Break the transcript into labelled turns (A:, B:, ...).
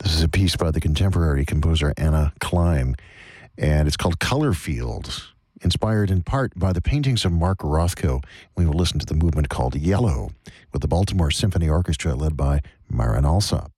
A: This is a piece by the contemporary composer Anna Klein, and it's called Color Fields, inspired in part by the paintings of Mark Rothko. We will listen to the movement called Yellow with the Baltimore Symphony Orchestra led by Myron Alsop.